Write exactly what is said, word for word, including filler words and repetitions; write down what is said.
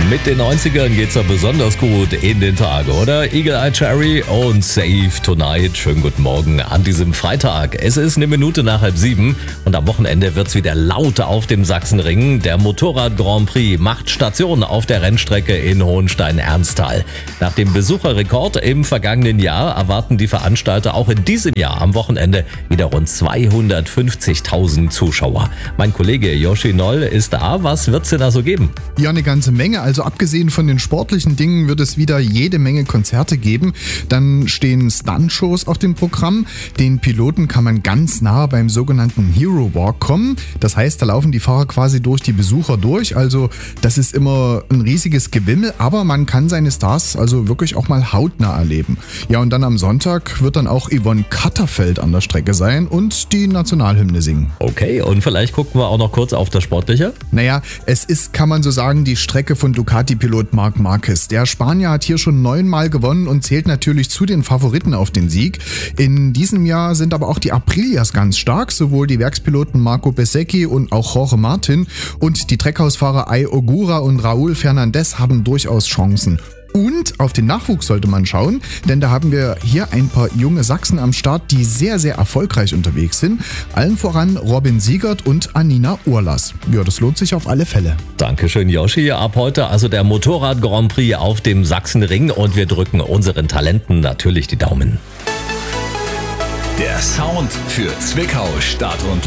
Mit den neunzigern geht's ja besonders gut in den Tag, oder? Eagle Eye Cherry und Save Tonight. Schönen guten Morgen an diesem Freitag. Es ist eine Minute nach halb sieben und am Wochenende wird's wieder laut auf dem Sachsenring. Der Motorrad Grand Prix macht Station auf der Rennstrecke in Hohenstein-Ernsthal. Nach dem Besucherrekord im vergangenen Jahr erwarten die Veranstalter auch in diesem Jahr am Wochenende wieder rund zweihundertfünfzigtausend Zuschauer. Mein Kollege Yoshi Noll ist da. Was wird's denn da so geben? Ja, eine ganze Menge. Also abgesehen von den sportlichen Dingen wird es wieder jede Menge Konzerte geben. Dann stehen Stuntshows auf dem Programm. Den Piloten kann man ganz nah beim sogenannten Hero Walk kommen. Das heißt, da laufen die Fahrer quasi durch die Besucher durch. Also das ist immer ein riesiges Gewimmel, aber man kann seine Stars also wirklich auch mal hautnah erleben. Ja, und dann am Sonntag wird dann auch Yvonne Katterfeld an der Strecke sein und die Nationalhymne singen. Okay, und vielleicht gucken wir auch noch kurz auf das Sportliche. Naja, es ist, kann man so sagen, die Strecke von Ducati-Pilot Marc Marquez. Der Spanier hat hier schon neunmal gewonnen und zählt natürlich zu den Favoriten auf den Sieg. In diesem Jahr sind aber auch die Aprilias ganz stark, sowohl die Werkspiloten Marco Bezzecchi und auch Jorge Martin und die Treckhausfahrer Ai Ogura und Raúl Fernández haben durchaus Chancen. Und auf den Nachwuchs sollte man schauen, denn da haben wir hier ein paar junge Sachsen am Start, die sehr, sehr erfolgreich unterwegs sind. Allen voran Robin Siegert und Anina Urlas. Ja, das lohnt sich auf alle Fälle. Dankeschön, Yoshi. Ab heute also der Motorrad Grand Prix auf dem Sachsenring und wir drücken unseren Talenten natürlich die Daumen. Der Sound für Zwickau, Stadt und